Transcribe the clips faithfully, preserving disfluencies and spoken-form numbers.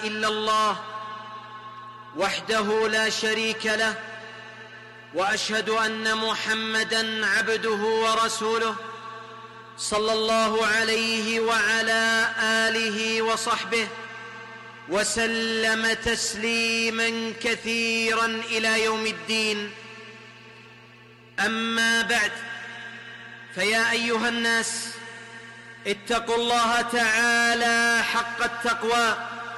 إلا الله وحده لا شريك له، وأشهد أن محمدًا عبده ورسوله صلى الله عليه وعلى آله وصحبه وسلم تسليمًا كثيرًا إلى يوم الدين. أما بعد، فيا أيها الناس، اتقوا الله تعالى حق التقوى.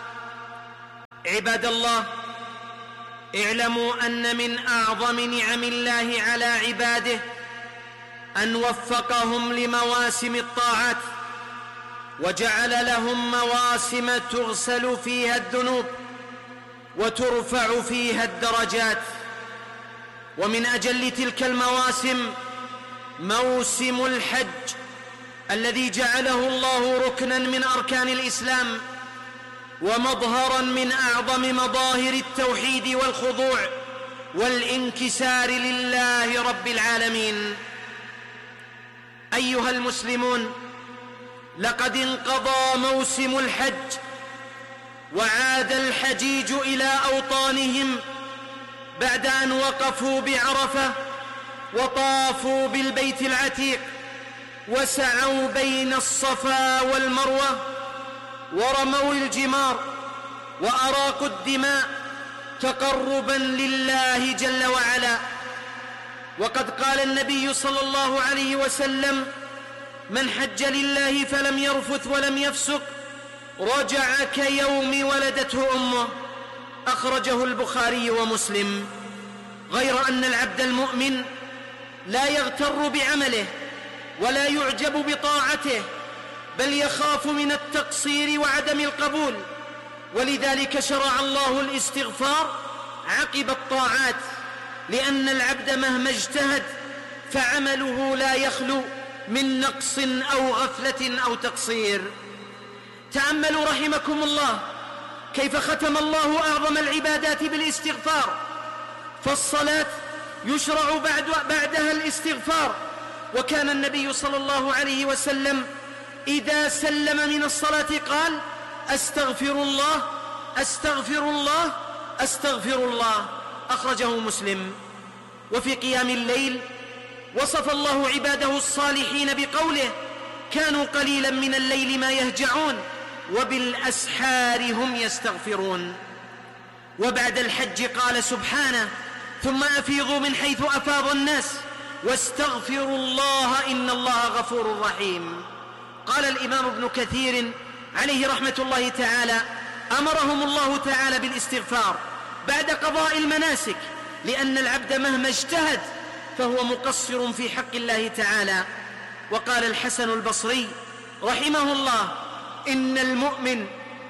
عباد الله، اعلموا أن من أعظم نعم الله على عباده أن وفقهم لمواسم الطاعات، وجعل لهم مواسم تغسل فيها الذنوب وترفع فيها الدرجات. ومن أجل تلك المواسم موسم الحج الذي جعله الله ركناً من أركان الإسلام ومظهراً من أعظم مظاهر التوحيد والخضوع والانكسار لله رب العالمين. أيها المسلمون، لقد انقضى موسم الحج، وعاد الحجيج إلى أوطانهم بعد أن وقفوا بعرفة وطافوا بالبيت العتيق وسعوا بين الصفا والمروة ورموا الجمار وأراقوا الدماء تقربا لله جل وعلا. وقد قال النبي صلى الله عليه وسلم: من حج لله فلم يرفث ولم يفسق رجع كيوم ولدته أمه. أخرجه البخاري ومسلم. غير أن العبد المؤمن لا يغتر بعمله ولا يعجب بطاعته، بل يخاف من التقصير وعدم القبول، ولذلك شرع الله الاستغفار عقب الطاعات، لأن العبد مهما اجتهد فعمله لا يخلو من نقص أو غفلة أو تقصير. تأملوا رحمكم الله كيف ختم الله أعظم العبادات بالاستغفار، فالصلاة يشرع بعد بعدها الاستغفار. وكان النبي صلى الله عليه وسلم إذا سلم من الصلاة قال: أستغفر الله أستغفر الله أستغفر الله. أخرجه مسلم. وفي قيام الليل وصف الله عباده الصالحين بقوله: كانوا قليلا من الليل ما يهجعون وبالأسحار هم يستغفرون. وبعد الحج قال سبحانه: ثم أفيضوا من حيث أفاض الناس واستغفروا الله إن الله غفور رحيم. قال الإمام ابن كثير عليه رحمة الله تعالى: أمرهم الله تعالى بالاستغفار بعد قضاء المناسك، لأن العبد مهما اجتهد فهو مقصر في حق الله تعالى. وقال الحسن البصري رحمه الله: إن المؤمن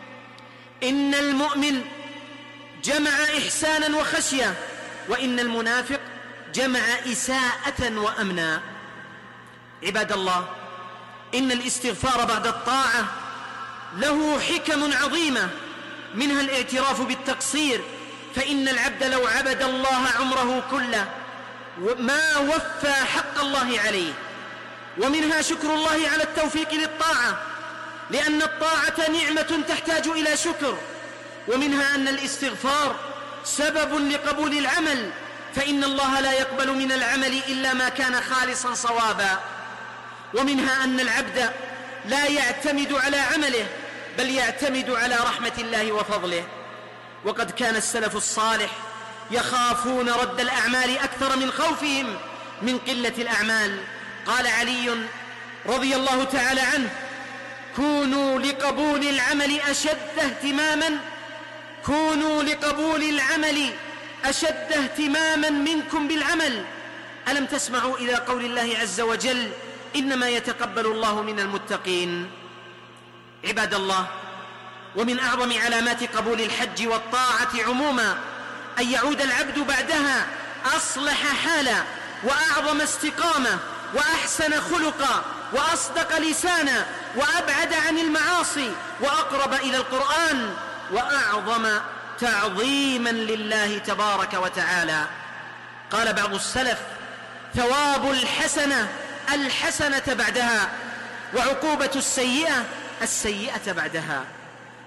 إن المؤمن جمع إحسانا وخشية، وإن المنافق جمع إساءة وأمنا. عباد الله، إن الاستغفار بعد الطاعة له حكم عظيمة، منها الاعتراف بالتقصير، فإن العبد لو عبد الله عمره كله ما وفى حق الله عليه. ومنها شكر الله على التوفيق للطاعة، لأن الطاعة نعمة تحتاج إلى شكر. ومنها أن الاستغفار سبب لقبول العمل، فإن الله لا يقبل من العمل إلا ما كان خالصا صوابا. ومنها أن العبد لا يعتمد على عمله، بل يعتمد على رحمة الله وفضله. وقد كان السلف الصالح يخافون رد الأعمال أكثر من خوفهم من قلة الأعمال. قال علي رضي الله تعالى عنه: كونوا لقبول العمل أشد اهتماما كونوا لقبول العمل أشد اهتماما منكم بالعمل. ألم تسمعوا إلى قول الله عز وجل: إنما يتقبل الله من المتقين. عباد الله، ومن أعظم علامات قبول الحج والطاعة عموما أن يعود العبد بعدها أصلح حالا وأعظم استقامة وأحسن خلقا وأصدق لسانا وأبعد عن المعاصي وأقرب إلى القرآن وأعظم تعظيما لله تبارك وتعالى. قال بعض السلف: ثواب الحسنة الحسنة بعدها، وعقوبة السيئة السيئة بعدها.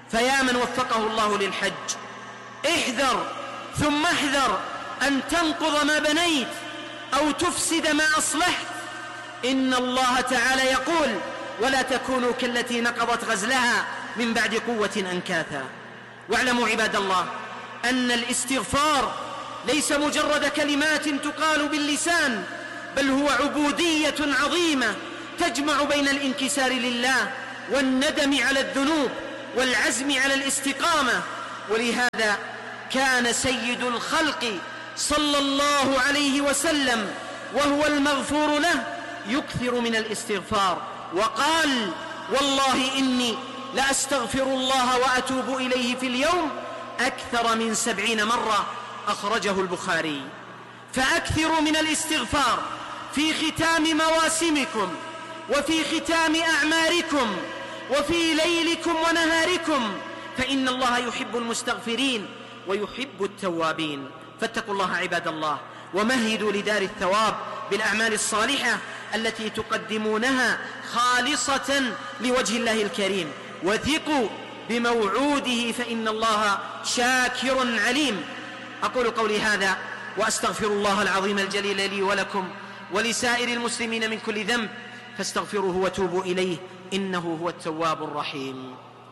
فيا من وفقه الله للحج، احذر ثم احذر أن تنقض ما بنيت أو تفسد ما أصلحت. إن الله تعالى يقول: ولا تكونوا كالتي نقضت غزلها من بعد قوة أنكاثا. واعلموا عباد الله أن الاستغفار ليس مجرد كلمات تقال باللسان، بل هو عبودية عظيمة تجمع بين الانكسار لله والندم على الذنوب والعزم على الاستقامة. ولهذا كان سيد الخلق صلى الله عليه وسلم وهو المغفور له يكثر من الاستغفار، وقال: والله إني لأستغفر الله وأتوب إليه في اليوم أكثر من سبعين مرة، أخرجه البخاري. فأكثروا من الاستغفار في ختام مواسمكم، وفي ختام أعماركم، وفي ليلكم ونهاركم، فإن الله يحب المستغفرين ويحب التوابين. فاتقوا الله عباد الله، ومهدوا لدار الثواب بالأعمال الصالحة التي تقدمونها خالصة لوجه الله الكريم، وثقوا بموعوده فإن الله شاكر عليم. أقول قولي هذا وأستغفر الله العظيم الجليل لي ولكم ولسائر المسلمين من كل ذنب، فاستغفروه وتوبوا إليه إنه هو التواب الرحيم.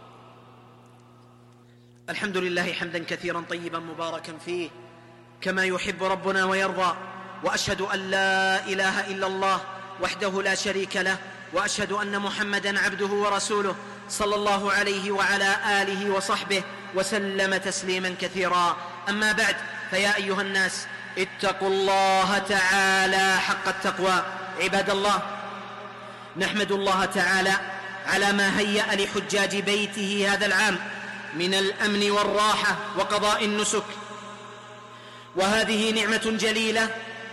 الحمد لله حمدا كثيرا طيبا مباركا فيه كما يحب ربنا ويرضى، وأشهد أن لا إله إلا الله وحده لا شريك له، وأشهد أن محمدا عبده ورسوله صلى الله عليه وعلى آله وصحبه وسلم تسليما كثيرا. أما بعد، فيا أيها الناس اتقوا الله تعالى حق التقوى. عباد الله، نحمد الله تعالى على ما هيأ لحجاج بيته هذا العام من الأمن والراحة وقضاء النسك، وهذه نعمة جليلة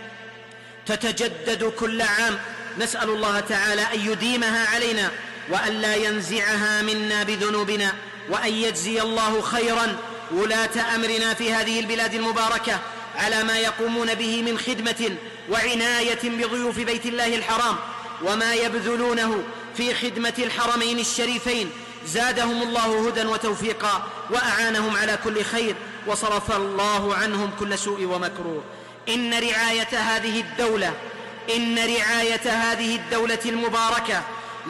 تتجدد كل عام. نسأل الله تعالى أن يديمها علينا وأن لا ينزعها منا بذنوبنا، وأن يجزي الله خيرا ولاة أمرنا في هذه البلاد المباركة على ما يقومون به من خدمة وعناية بضيوف بيت الله الحرام، وما يبذلونه في خدمة الحرمين الشريفين. زادهم الله هدى وتوفيقا وأعانهم على كل خير، وصرف الله عنهم كل سوء ومكروه. إن رعاية هذه الدولة إن رعاية هذه الدولة المباركة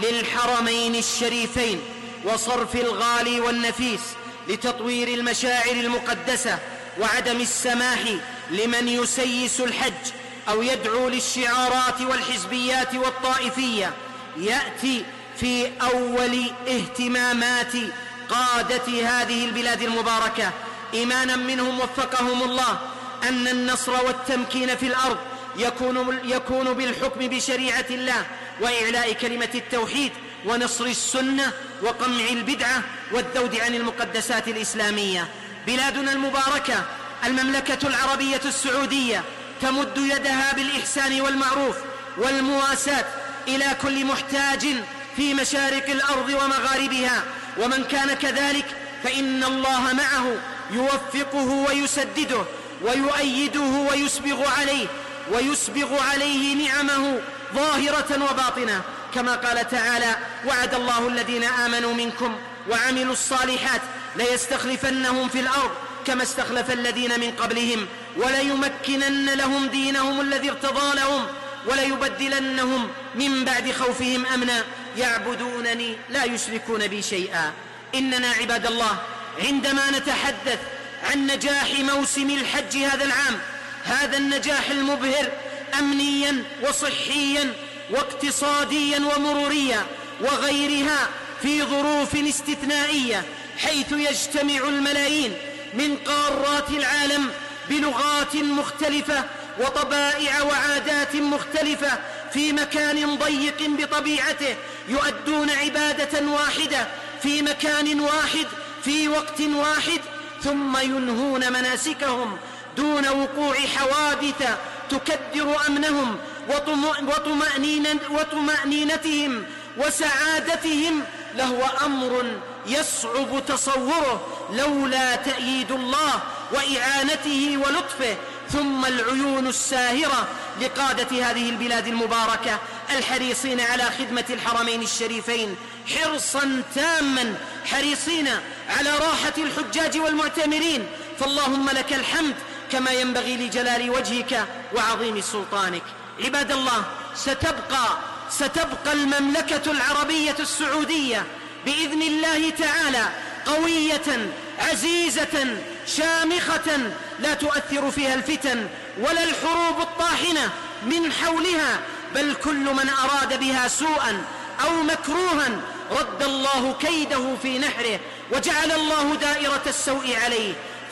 للحرمين الشريفين وصرف الغالي والنفيس لتطوير المشاعر المقدسة وعدم السماح لمن يسيس الحج أو يدعو للشعارات والحزبيات والطائفية يأتي في أول اهتمامات قادة هذه البلاد المباركة، إيمانا منهم وفقهم الله أن النصر والتمكين في الأرض يكون, يكون بالحكم بشريعة الله وإعلاء كلمة التوحيد ونصر السنة وقمع البدعة والذود عن المقدسات الإسلامية. بلادنا المباركة المملكة العربية السعودية تمد يدها بالإحسان والمعروف والمواساة إلى كل محتاج في مشارق الأرض ومغاربها، ومن كان كذلك فإن الله معه يوفقه ويسدده ويؤيده ويسبغ عليه ويسبغ عليه نعمه ظاهرة وباطنة، كما قال تعالى: وعد الله الذين آمنوا منكم وعملوا الصالحات ليستخلفنهم في الأرض كما استخلف الذين من قبلهم وليمكنن لهم دينهم الذي ارتضى لهم وليبدلنهم من بعد خوفهم أمنا يعبدونني لا يشركون بي شيئا. إننا عباد الله عندما نتحدث عن نجاح موسم الحج هذا العام، هذا النجاح المبهر أمنيا وصحيا واقتصاديا ومروريا وغيرها في ظروف استثنائية، حيث يجتمع الملايين من قارات العالم بلغات مختلفة وطبائع وعادات مختلفة في مكان ضيق بطبيعته، يؤدون عبادة واحدة في مكان واحد في وقت واحد، ثم ينهون مناسكهم دون وقوع حوادث تكدر أمنهم وطمأنينتهم وسعادتهم، لهو أمر يصعب تصوره لولا تأييد الله وإعانته ولطفه، ثم العيون الساهرة لقادة هذه البلاد المباركة الحريصين على خدمة الحرمين الشريفين حرصا تاما، حريصين على راحة الحجاج والمعتمرين، فاللهم لك الحمد كما ينبغي لجلال وجهك وعظيم سلطانك. عباد الله، ستبقى ستبقى المملكة العربية السعودية بإذن الله تعالى قوية عزيزة شامخة، لا تؤثر فيها الفتن ولا الحروب الطاحنة من حولها، بل كل من أراد بها سوءا أو مكروها رد الله كيده في نحره، وجعل الله دائرة السوء عليه.